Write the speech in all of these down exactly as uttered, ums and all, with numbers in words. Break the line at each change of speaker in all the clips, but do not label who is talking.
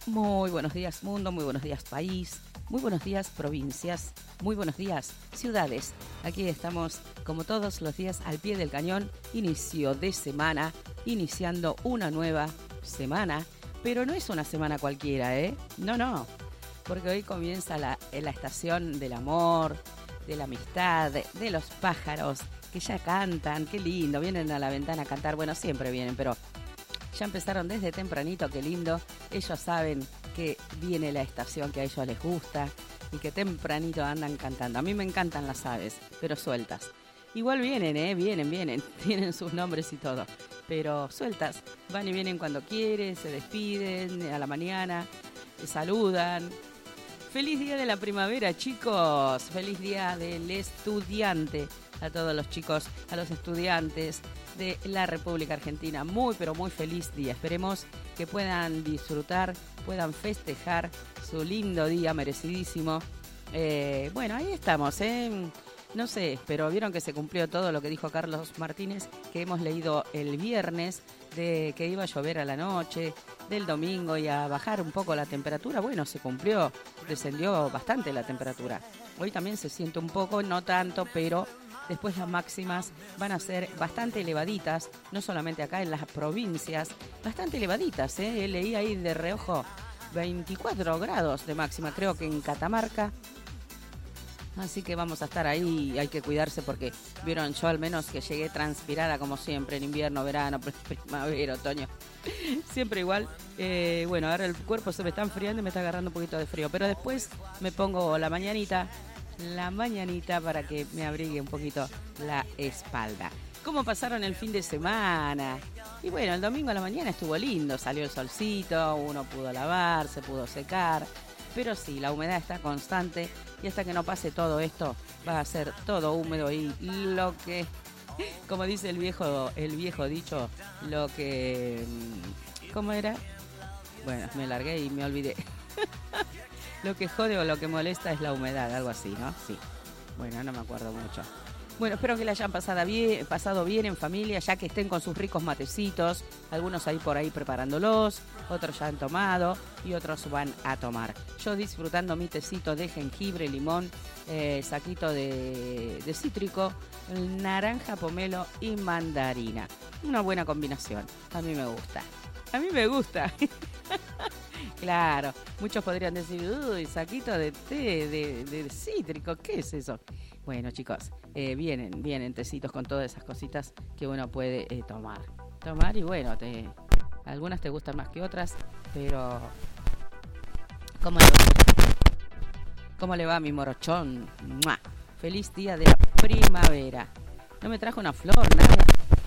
Muy buenos días mundo, muy buenos días país, muy buenos días provincias, muy buenos días ciudades. Aquí estamos como todos los días al pie del cañón, inicio de semana, iniciando una nueva semana, pero no es una semana cualquiera, ¿eh? No, no, porque hoy comienza la, la estación del amor, de la amistad, de, de los pájaros que ya cantan, qué lindo, vienen a la ventana a cantar, bueno, siempre vienen, pero ya empezaron desde tempranito, qué lindo. Ellos saben que viene la estación que a ellos les gusta y que tempranito andan cantando. A mí me encantan las aves, pero sueltas. Igual vienen, ¿eh? Vienen, vienen. Tienen sus nombres y todo. Pero sueltas. Van y vienen cuando quieren, se despiden a la mañana, se saludan. Feliz día de la primavera, chicos. Feliz día del estudiante. A todos los chicos, a los estudiantes de la República Argentina. Muy, pero muy feliz día. Esperemos que puedan disfrutar, puedan festejar su lindo día, merecidísimo. Eh, bueno, ahí estamos, ¿eh? No sé, pero vieron que se cumplió todo lo que dijo Carlos Martínez, que hemos leído el viernes, de que iba a llover a la noche, del domingo y a bajar un poco la temperatura. Bueno, se cumplió, descendió bastante la temperatura. Hoy también se siente un poco, no tanto, pero después las máximas van a ser bastante elevaditas, no solamente acá en las provincias, bastante elevaditas, ¿eh? Leí ahí de reojo veinticuatro grados de máxima, creo que en Catamarca. Así que vamos a estar ahí, hay que cuidarse porque vieron yo al menos que llegué transpirada como siempre en invierno, verano, primavera, otoño. Siempre igual. Eh, bueno, ahora el cuerpo se me está enfriando y me está agarrando un poquito de frío. Pero después me pongo la mañanita, la mañanita para que me abrigue un poquito la espalda. ¿Cómo pasaron el fin de semana? Y bueno, el domingo a la mañana estuvo lindo, salió el solcito, uno pudo lavar, se pudo secar. Pero sí, la humedad está constante y hasta que no pase todo esto va a ser todo húmedo y lo que, como dice el viejo, el viejo dicho, lo que, ¿cómo era? Bueno, me largué y me olvidé. Lo que jode o lo que molesta es la humedad, algo así, ¿no? Sí. Bueno, no me acuerdo mucho. Bueno, espero que la hayan pasado bien, pasado bien en familia, ya que estén con sus ricos matecitos, algunos ahí por ahí preparándolos, otros ya han tomado y otros van a tomar. Yo disfrutando mi tecito de jengibre, limón, eh, saquito de, de cítrico, naranja, pomelo y mandarina. Una buena combinación, a mí me gusta. A mí me gusta. Claro, muchos podrían decir, uy, saquito de té, de, de cítrico, ¿qué es eso? Bueno, chicos, eh, vienen, vienen tecitos con todas esas cositas que uno puede eh, tomar. Tomar y bueno, te, algunas te gustan más que otras, pero ¿cómo le va? ¿Cómo le va a mi morochón? ¡Mua! Feliz día de la primavera. ¿No me trajo una flor, nada?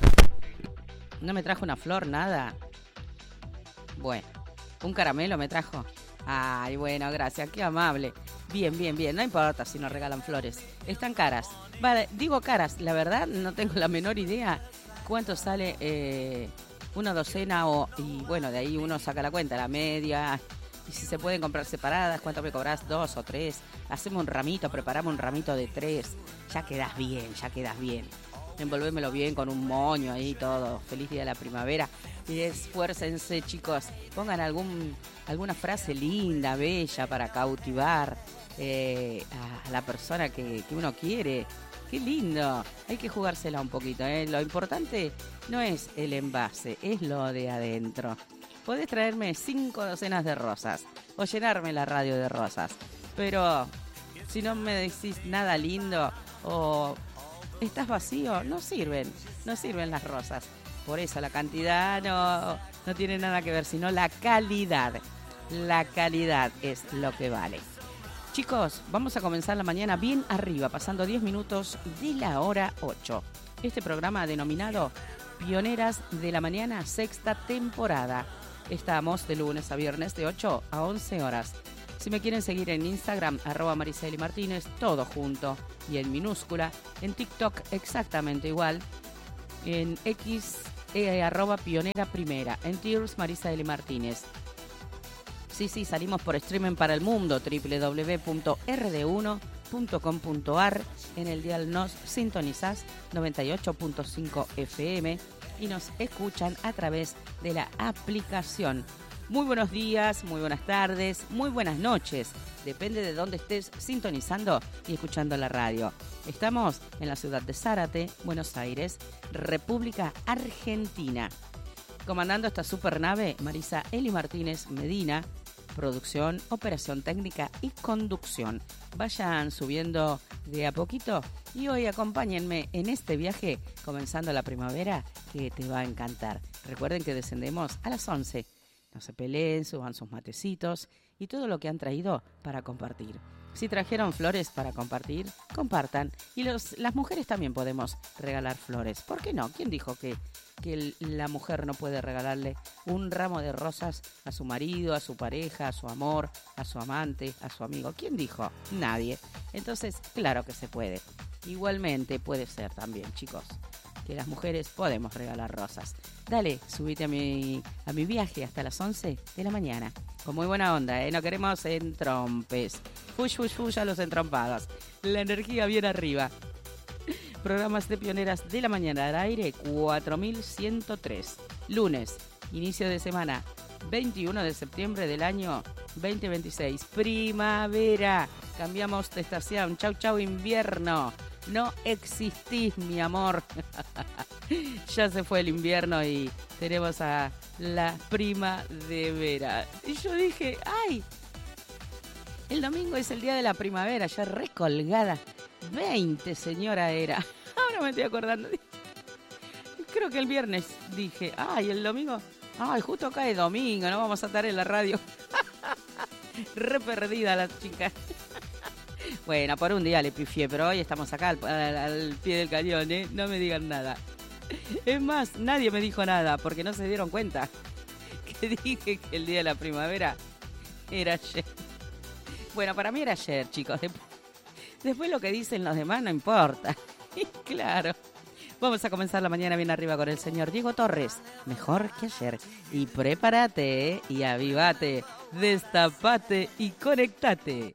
¿No me trajo una flor, nada? Bueno, un caramelo me trajo. Ay, bueno, gracias, qué amable. Bien, bien, bien, no importa si nos regalan flores. Están caras. Vale, digo caras, la verdad no tengo la menor idea cuánto sale eh, una docena o... Y bueno, de ahí uno saca la cuenta, la media, y si se pueden comprar separadas, cuánto me cobras, dos o tres. Hacemos un ramito, preparamos un ramito de tres. Ya quedas bien, ya quedas bien. Envolvémelo bien con un moño ahí todo. Feliz día de la primavera. Y esfuércense, chicos. Pongan algún alguna frase linda, bella para cautivar eh, a la persona que, que uno quiere. Qué lindo. Hay que jugársela un poquito, ¿eh? Lo importante no es el envase, es lo de adentro. Podés traerme cinco docenas de rosas o llenarme la radio de rosas. Pero si no me decís nada lindo o... ¿estás vacío? No sirven, no sirven las rosas. Por eso la cantidad no, no tiene nada que ver, sino la calidad. La calidad es lo que vale. Chicos, vamos a comenzar la mañana bien arriba, pasando diez minutos de la hora ocho. Este programa denominado Pioneras de la Mañana, sexta temporada. Estamos de lunes a viernes de ocho a once horas. Si me quieren seguir en Instagram, arroba Mariceli Martínez, todo junto y en minúscula. En TikTok exactamente igual. En X, eh, arroba Pionera Primera. En Tears, Mariceli Martínez. Sí, sí, salimos por streaming para el mundo, doble u doble u doble u punto r d uno punto com punto a r. En el dial nos sintonizás noventa y ocho punto cinco F M y nos escuchan a través de la aplicación Muy buenos días, muy buenas tardes, muy buenas noches. Depende de dónde estés sintonizando y escuchando la radio. Estamos en la ciudad de Zárate, Buenos Aires, República Argentina. Comandando esta supernave, Marisa Eli Martínez Medina, producción, operación técnica y conducción. Vayan subiendo de a poquito y hoy acompáñenme en este viaje comenzando la primavera que te va a encantar. Recuerden que descendemos a las once. No se peleen, suban sus matecitos y todo lo que han traído para compartir. Si trajeron flores para compartir, compartan. Y los, las mujeres también podemos regalar flores. ¿Por qué no? ¿Quién dijo que, que el, la mujer no puede regalarle un ramo de rosas a su marido, a su pareja, a su amor, a su amante, a su amigo? ¿Quién dijo? Nadie. Entonces, claro que se puede. Igualmente puede ser también, chicos, que las mujeres podemos regalar rosas. Dale, subite a mi, a mi viaje hasta las once de la mañana. Con muy buena onda, ¿eh? No queremos entrompes. Fush, fush, fush a los entrompados. La energía bien arriba. Programas de Pioneras de la Mañana al aire, cuatro mil ciento tres. Lunes, inicio de semana, veintiuno de septiembre del año veinte veintiséis. Primavera. Cambiamos de estación. Chau, chau, invierno. No existís, mi amor. Ya se fue el invierno y tenemos a la primavera. Y yo dije, ¡ay! El domingo es el día de la primavera, ya recolgada. veinte, señora, era. Ahora me estoy acordando. Creo que el viernes dije, ¡ay, el domingo! ¡Ay, justo cae domingo! No vamos a estar en la radio. Re perdida la chica. Bueno, por un día le pifié, pero hoy estamos acá al, al, al pie del cañón, ¿eh? No me digan nada. Es más, nadie me dijo nada porque no se dieron cuenta que dije que el día de la primavera era ayer. Bueno, para mí era ayer, chicos. Después, después lo que dicen los demás no importa. Y claro, vamos a comenzar la mañana bien arriba con el señor Diego Torres. Mejor que ayer. Y prepárate, ¿eh? Y avivate, destapate y conectate.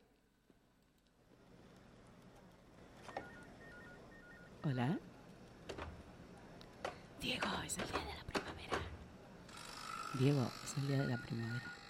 Hola. Diego, es el día de la primavera. Diego, es el día de la primavera.